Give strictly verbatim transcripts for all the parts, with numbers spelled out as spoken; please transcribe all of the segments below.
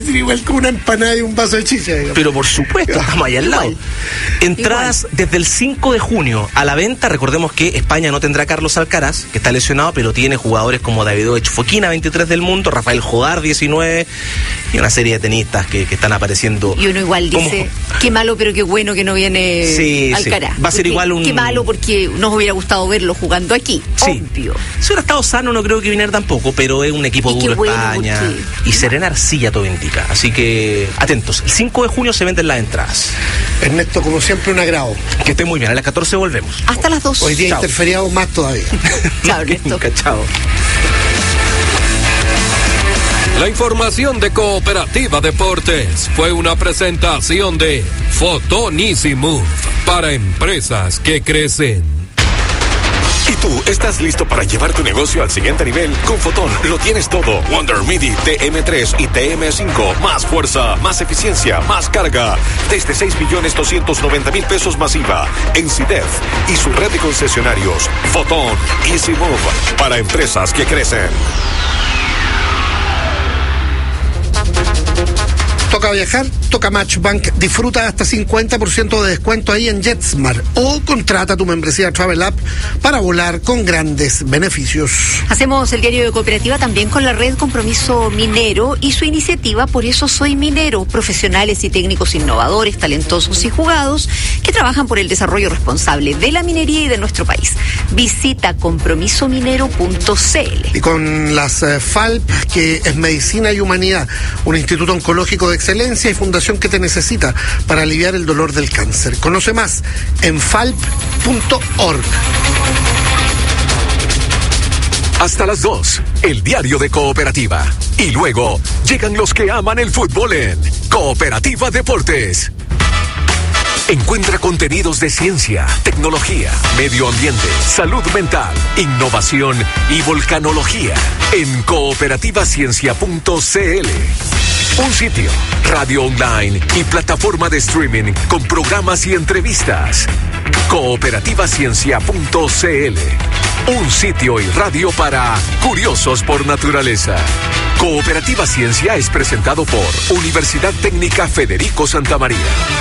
Igual con una empanada y un vaso de chicha. Digamos. Pero por supuesto, estamos ahí al lado. Igual. Entradas Igual. desde el cinco de junio a la venta. Recordemos que España no tendrá a Carlos Alcaraz, que está lesionado, pero tiene jugadores como Davidovich Fokina, veintitrés del mundo, Rafael Jodar, diecinueve, y una serie de tenistas que, que están apareciendo. Y uno igual dice, como... qué malo, pero qué bueno que no viene sí, Alcaraz. Sí. Va a ser porque, igual un... Qué malo, porque nos hubiera gustado verlo jugando aquí, sí. obvio. Si hubiera estado sano, no creo que viniera tampoco, pero es un equipo y duro bueno, España. porque... Y Serena Arcilla todo indica. Así que, atentos. El cinco de junio se venden las entradas. Ernesto, como siempre, un agrado. Que esté muy bien. A las catorce volvemos. Hasta las dos. Hoy día Chao. interferiado más todavía. Chao, Ernesto. Chao. La información de Cooperativa Deportes fue una presentación de Fotón Easy Move para empresas que crecen. ¿Y tú estás listo para llevar tu negocio al siguiente nivel? Con Fotón lo tienes todo. Wonder Midi T M tres y T M cinco. Más fuerza, más eficiencia, más carga. Desde seis millones doscientos noventa mil pesos masiva. En CIDEF y su red de concesionarios. Fotón Easy Move para empresas que crecen. Toca viajar, toca Matchbank. Disfruta hasta cincuenta por ciento de descuento ahí en JetSmart o contrata tu membresía Travel App para volar con grandes beneficios. Hacemos el diario de Cooperativa también con la red Compromiso Minero y su iniciativa Por eso soy minero, profesionales y técnicos innovadores, talentosos y jugados que trabajan por el desarrollo responsable de la minería y de nuestro país. Visita compromiso minero punto c l. Y con las eh, F A L P, que es Medicina y Humanidad, un instituto oncológico de excelencia y fundación que te necesita para aliviar el dolor del cáncer. Conoce más en falp punto org. Hasta las dos, el diario de Cooperativa. Y luego llegan los que aman el fútbol en Cooperativa Deportes. Encuentra contenidos de ciencia, tecnología, medio ambiente, salud mental, innovación y volcanología en cooperativa ciencia punto c l. Un sitio, radio online y plataforma de streaming con programas y entrevistas. cooperativa ciencia punto c l. Un sitio y radio para curiosos por naturaleza. Cooperativa Ciencia es presentado por Universidad Técnica Federico Santa María.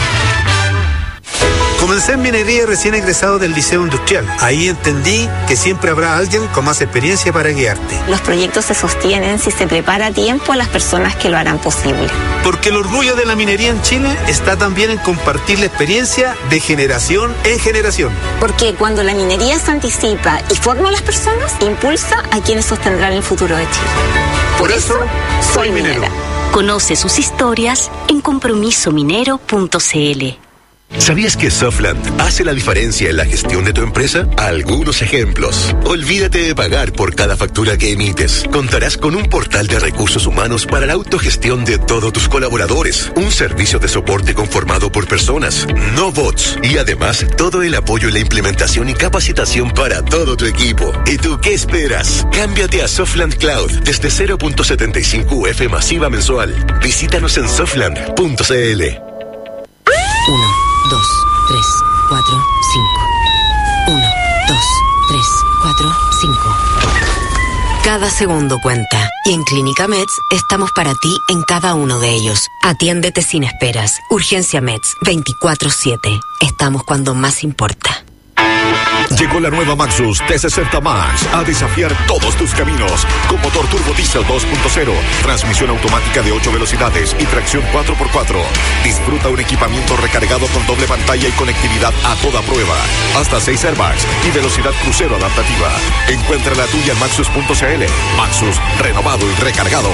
Comencé en minería recién egresado del Liceo Industrial. Ahí entendí que siempre habrá alguien con más experiencia para guiarte. Los proyectos se sostienen si se prepara a tiempo a las personas que lo harán posible. Porque el orgullo de la minería en Chile está también en compartir la experiencia de generación en generación. Porque cuando la minería se anticipa y forma a las personas, impulsa a quienes sostendrán el futuro de Chile. Por, Por eso, eso, soy minero. minera. Conoce sus historias en compromiso minero punto c l. ¿Sabías que Softland hace la diferencia en la gestión de tu empresa? Algunos ejemplos. Olvídate de pagar por cada factura que emites. Contarás con un portal de recursos humanos para la autogestión de todos tus colaboradores. Un servicio de soporte conformado por personas, no bots. Y además, todo el apoyo en la implementación y capacitación para todo tu equipo. ¿Y tú qué esperas? Cámbiate a Softland Cloud desde cero punto setenta y cinco U F masiva mensual. Visítanos en softland punto c l. Uno. Dos, tres, cuatro, cinco. Uno, dos, tres, cuatro, cinco. Cada segundo cuenta. Y en Clínica Meds estamos para ti en cada uno de ellos. Atiéndete sin esperas. Urgencia Meds veinticuatro siete. Estamos cuando más importa. Llegó la nueva Maxus T sesenta Max a desafiar todos tus caminos. Con motor turbo diesel dos punto cero, transmisión automática de ocho velocidades y tracción cuatro por cuatro. Disfruta un equipamiento recargado con doble pantalla y conectividad a toda prueba. Hasta seis airbags y velocidad crucero adaptativa. Encuentra la tuya en maxus punto c l. Maxus, renovado y recargado.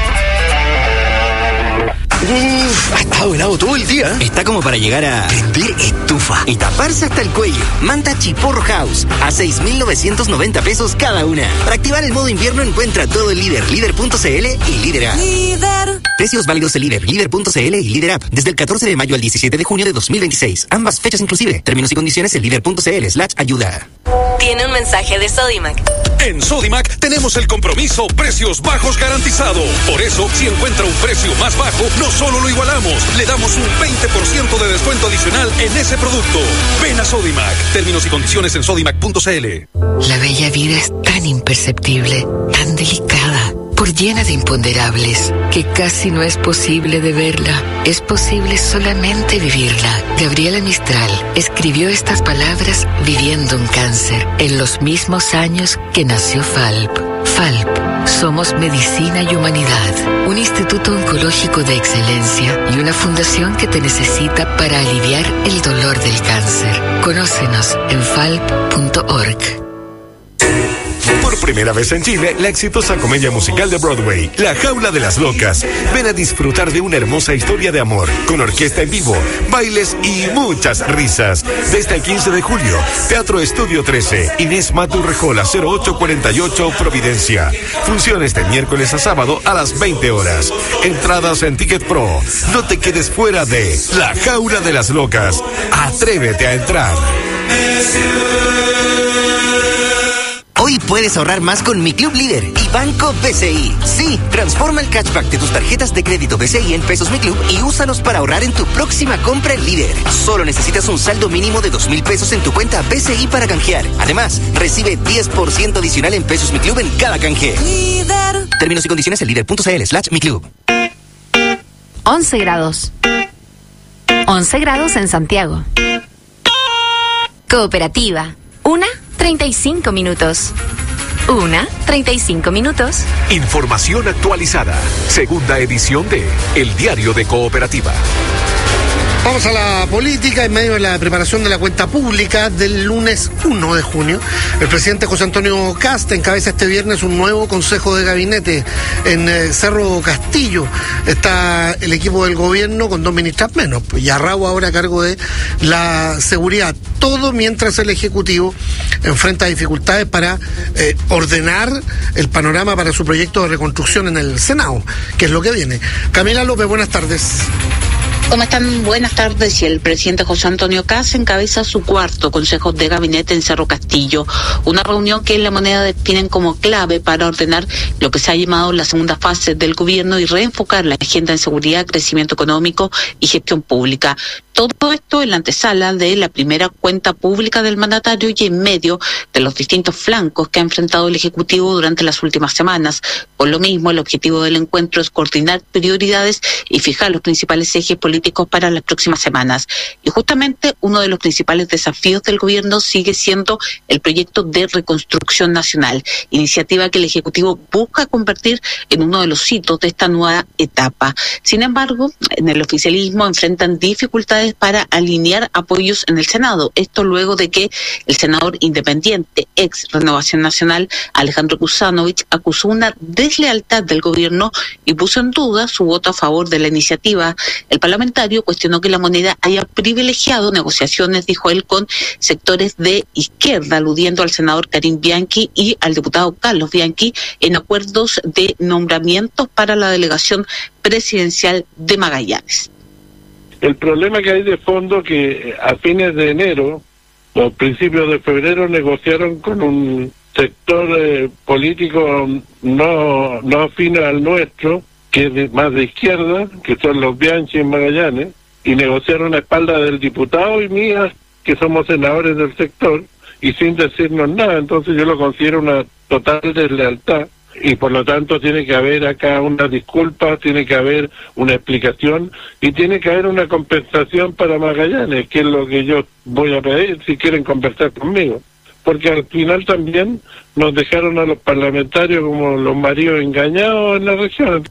Uf, ha estado helado todo el día. Está como para llegar a prender estufa y taparse hasta el cuello. Manta Chiporro House a seis mil novecientos noventa pesos cada una. Para activar el modo invierno encuentra todo el Líder, líder punto c l y Líder App. Líder. Precios válidos en Líder, líder punto c l y Líder App desde el catorce de mayo al diecisiete de junio de dos mil veintiséis. Ambas fechas inclusive. Términos y condiciones en líder punto c l slash ayuda. Tiene un mensaje de Sodimac. En Sodimac tenemos el compromiso precios bajos garantizado. Por eso, si encuentra un precio más bajo, no solo lo igualamos, le damos un veinte por ciento de descuento adicional en ese producto. Ven a Sodimac. Términos y condiciones en sodimac punto c l. La bella vida es tan imperceptible, tan delicada, por llena de imponderables, que casi no es posible de verla. Es posible solamente vivirla. Gabriela Mistral escribió estas palabras viviendo un cáncer en los mismos años que nació Falp. Falp, somos medicina y humanidad, un instituto oncológico de excelencia y una fundación que te necesita para aliviar el dolor del cáncer. Conócenos en falp punto org. Por primera vez en Chile, la exitosa comedia musical de Broadway, La Jaula de las Locas. Ven a disfrutar de una hermosa historia de amor, con orquesta en vivo, bailes y muchas risas. Desde el quince de julio, Teatro Estudio trece, Inés Maturrejola, cero ocho cuarenta y ocho, Providencia. Funciones de miércoles a sábado a las veinte horas. Entradas en Ticket Pro. No te quedes fuera de La Jaula de las Locas. Atrévete a entrar. Hoy puedes ahorrar más con Mi Club Líder y Banco B C I. Sí, transforma el cashback de tus tarjetas de crédito B C I en pesos Mi Club y úsalos para ahorrar en tu próxima compra en Líder. Solo necesitas un saldo mínimo de dos mil pesos en tu cuenta B C I para canjear. Además, recibe diez por ciento adicional en pesos Mi Club en cada canje. Líder. Términos y condiciones en líder punto c l slash Mi Club. once grados. once grados en Santiago. Cooperativa. Una, treinta y cinco minutos. Una, treinta y cinco minutos. Información actualizada. Segunda edición de El Diario de Cooperativa. Vamos a la política en medio de la preparación de la cuenta pública del lunes uno de junio. El presidente José Antonio Kast encabeza este viernes un nuevo consejo de gabinete en eh, Cerro Castillo. Está el equipo del gobierno con dos ministras menos, pues, y Arrau ahora a cargo de la seguridad. Todo mientras el Ejecutivo enfrenta dificultades para eh, ordenar el panorama para su proyecto de reconstrucción en el Senado, que es lo que viene. Camila López, buenas tardes. ¿Cómo están? Buenas tardes. Y el presidente José Antonio Kast encabeza su cuarto consejo de gabinete en Cerro Castillo, una reunión que en La Moneda definen como clave para ordenar lo que se ha llamado la segunda fase del gobierno y reenfocar la agenda en seguridad, crecimiento económico y gestión pública. Todo esto en la antesala de la primera cuenta pública del mandatario y en medio de los distintos flancos que ha enfrentado el Ejecutivo durante las últimas semanas. Por lo mismo, el objetivo del encuentro es coordinar prioridades y fijar los principales ejes políticos para las próximas semanas. Y justamente uno de los principales desafíos del gobierno sigue siendo el proyecto de reconstrucción nacional, iniciativa que el Ejecutivo busca convertir en uno de los hitos de esta nueva etapa. Sin embargo, en el oficialismo enfrentan dificultades para alinear apoyos en el Senado. Esto luego de que el senador independiente, ex Renovación Nacional, Alejandro Kuzanovich, acusó una deslealtad del gobierno y puso en duda su voto a favor de la iniciativa. El parlamentario cuestionó que La Moneda haya privilegiado negociaciones, dijo él, con sectores de izquierda, aludiendo al senador Karim Bianchi y al diputado Carlos Bianchi en acuerdos de nombramientos para la delegación presidencial de Magallanes. El problema que hay de fondo que a fines de enero o principios de febrero negociaron con un sector eh, político no no afín al nuestro, que es de, más de izquierda, que son los Bianchi en Magallanes, y negociaron a espaldas del diputado y mías, que somos senadores del sector, y sin decirnos nada. Entonces yo lo considero una total deslealtad. Y por lo tanto tiene que haber acá una disculpa, tiene que haber una explicación y tiene que haber una compensación para Magallanes, que es lo que yo voy a pedir si quieren conversar conmigo. Porque al final también nos dejaron a los parlamentarios como los maridos engañados en la región.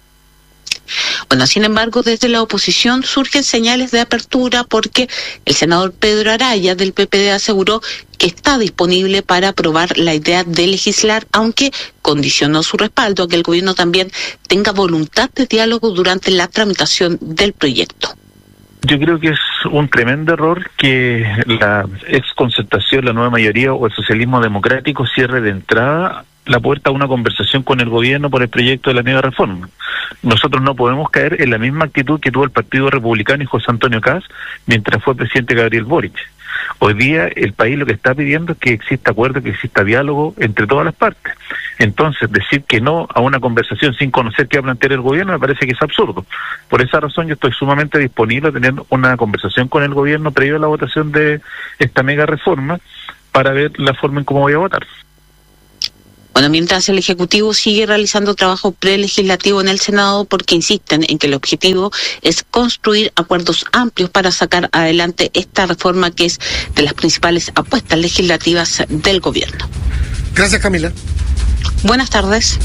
Bueno, sin embargo, desde la oposición surgen señales de apertura porque el senador Pedro Araya del P P D aseguró que está disponible para aprobar la idea de legislar, aunque condicionó su respaldo a que el gobierno también tenga voluntad de diálogo durante la tramitación del proyecto. Yo creo que es un tremendo error que la ex concertación, la nueva mayoría o el socialismo democrático cierre de entrada la puerta a una conversación con el gobierno por el proyecto de la nueva reforma. Nosotros no podemos caer en la misma actitud que tuvo el Partido Republicano y José Antonio Kast mientras fue presidente Gabriel Boric. Hoy día el país lo que está pidiendo es que exista acuerdo, que exista diálogo entre todas las partes. Entonces, decir que no a una conversación sin conocer qué va a plantear el gobierno me parece que es absurdo. Por esa razón yo estoy sumamente disponible a tener una conversación con el gobierno previo a la votación de esta mega reforma para ver la forma en cómo voy a votar. Bueno, mientras el Ejecutivo sigue realizando trabajo prelegislativo en el Senado porque insisten en que el objetivo es construir acuerdos amplios para sacar adelante esta reforma que es de las principales apuestas legislativas del gobierno. Gracias, Camila. Buenas tardes.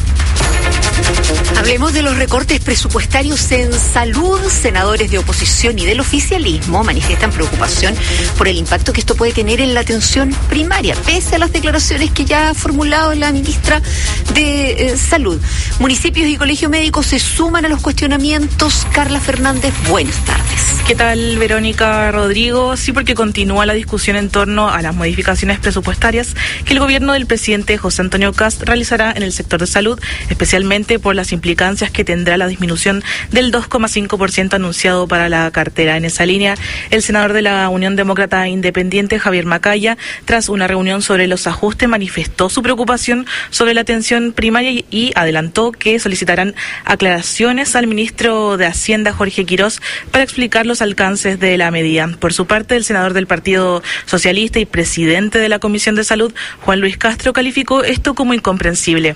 Hablemos de los recortes presupuestarios en salud. Senadores de oposición y del oficialismo manifiestan preocupación por el impacto que esto puede tener en la atención primaria, pese a las declaraciones que ya ha formulado la ministra de eh, Salud. Municipios y colegios médicos se suman a los cuestionamientos. Carla Fernández, buenas tardes. ¿Qué tal, Verónica, Rodrigo? Sí, porque continúa la discusión en torno a las modificaciones presupuestarias que el gobierno del presidente José Antonio Kast realizará en el sector de salud, especialmente por las implicancias que tendrá la disminución del dos coma cinco por ciento anunciado para la cartera. En esa línea, el senador de la Unión Demócrata Independiente, Javier Macaya, tras una reunión sobre los ajustes, manifestó su preocupación sobre la atención primaria y, y adelantó que solicitarán aclaraciones al ministro de Hacienda, Jorge Quirós, para explicar los alcances de la medida. Por su parte, el senador del Partido Socialista y presidente de la Comisión de Salud, Juan Luis Castro, calificó esto como incomprensible.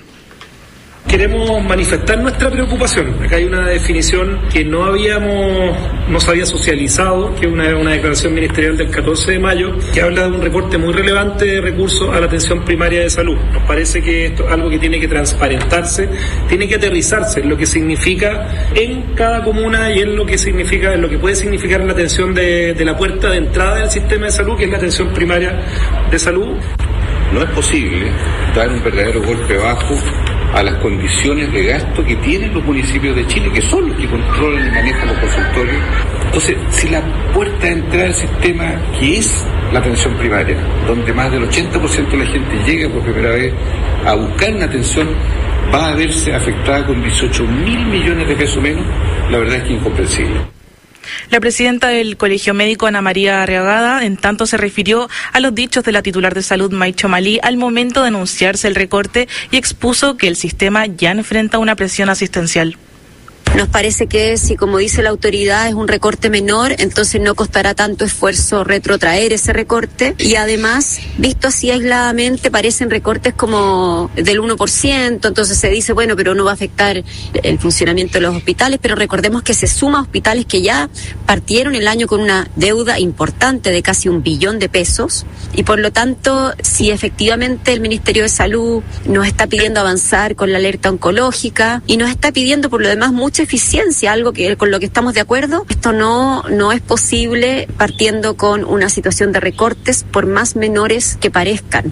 Queremos manifestar nuestra preocupación. Acá hay una definición que no habíamos, no se había socializado, que es una, una declaración ministerial del catorce de mayo, que habla de un recorte muy relevante de recursos a la atención primaria de salud. Nos parece que esto es algo que tiene que transparentarse, tiene que aterrizarse en lo que significa en cada comuna y en lo que significa, en lo que puede significar la atención de, de la puerta de entrada del sistema de salud, que es la atención primaria de salud. No es posible dar un verdadero golpe bajo a las condiciones de gasto que tienen los municipios de Chile, que son los que controlan y manejan los consultorios. Entonces, si la puerta de entrada del sistema, que es la atención primaria, donde más del ochenta por ciento de la gente llega por primera vez a buscar una atención, va a verse afectada con dieciocho mil millones de pesos menos, la verdad es que es incomprensible. La presidenta del Colegio Médico, Ana María Arriagada, en tanto se refirió a los dichos de la titular de salud, Maicho Malí, al momento de anunciarse el recorte y expuso que el sistema ya enfrenta una presión asistencial. Nos parece que si, como dice la autoridad, es un recorte menor, entonces no costará tanto esfuerzo retrotraer ese recorte. Y además, visto así aisladamente, parecen recortes como del uno por ciento, entonces se dice, bueno, pero no va a afectar el funcionamiento de los hospitales, pero recordemos que se suma a hospitales que ya partieron el año con una deuda importante de casi un billón de pesos, y por lo tanto, si efectivamente el Ministerio de Salud nos está pidiendo avanzar con la alerta oncológica y nos está pidiendo por lo demás mucha eficiencia, algo que con lo que estamos de acuerdo, esto no, no es posible partiendo con una situación de recortes, por más menores que parezcan.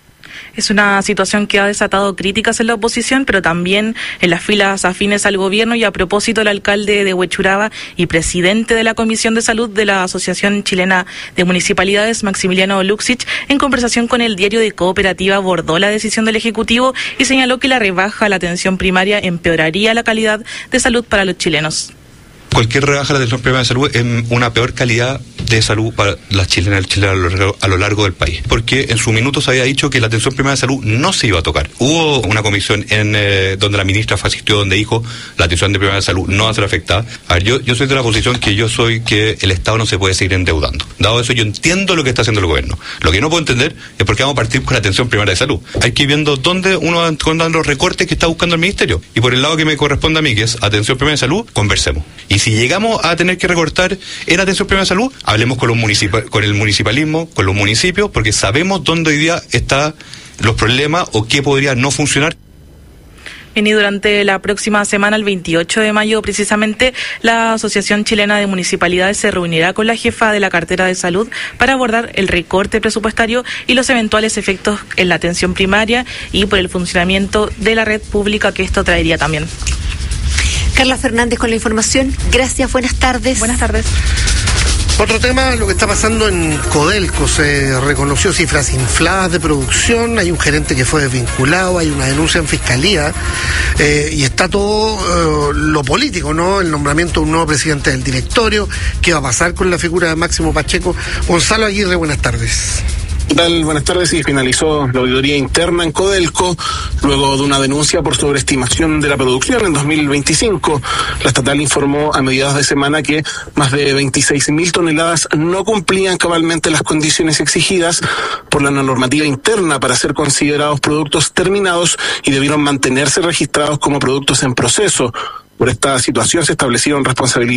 Es una situación que ha desatado críticas en la oposición, pero también en las filas afines al gobierno. Y a propósito, el alcalde de Huechuraba y presidente de la Comisión de Salud de la Asociación Chilena de Municipalidades, Maximiliano Luxich, en conversación con el diario de Cooperativa, abordó la decisión del Ejecutivo y señaló que la rebaja a la atención primaria empeoraría la calidad de salud para los chilenos. Cualquier rebaja a la atención primaria de salud es una peor calidad de salud para las chilenas y el chileno a lo, largo, a lo largo del país. Porque en su minuto se había dicho que la atención primaria de salud no se iba a tocar. Hubo una comisión en eh, donde la ministra asistió, donde dijo la atención de primaria de salud no va a ser afectada. A ver, yo, yo soy de la posición que yo soy que el Estado no se puede seguir endeudando. Dado eso, yo entiendo lo que está haciendo el gobierno. Lo que no puedo entender es por qué vamos a partir con la atención primaria de salud. Hay que ir viendo dónde uno va encontrando los recortes que está buscando el ministerio. Y por el lado que me corresponde a mí, que es atención primaria de salud, conversemos. Y si llegamos a tener que recortar en atención primaria de salud, hablemos con los municip- con el municipalismo, con los municipios, porque sabemos dónde hoy día están los problemas o qué podría no funcionar. Bien, y durante la próxima semana, el veintiocho de mayo precisamente, la Asociación Chilena de Municipalidades se reunirá con la jefa de la cartera de salud para abordar el recorte presupuestario y los eventuales efectos en la atención primaria y por el funcionamiento de la red pública que esto traería también. Carla Fernández con la información. Gracias, buenas tardes. Buenas tardes. Otro tema, lo que está pasando en Codelco. Se reconoció cifras infladas de producción, hay un gerente que fue desvinculado, hay una denuncia en fiscalía, eh, y está todo eh, lo político, ¿no? El nombramiento de un nuevo presidente del directorio, qué va a pasar con la figura de Máximo Pacheco. Gonzalo Aguirre, buenas tardes. ¿Qué tal? Buenas tardes. Y finalizó la auditoría interna en Codelco luego de una denuncia por sobreestimación de la producción en dos mil veinticinco. La estatal informó a mediados de semana que más de veintiséis mil toneladas no cumplían cabalmente las condiciones exigidas por la normativa interna para ser considerados productos terminados y debieron mantenerse registrados como productos en proceso. Por esta situación se establecieron responsabilidades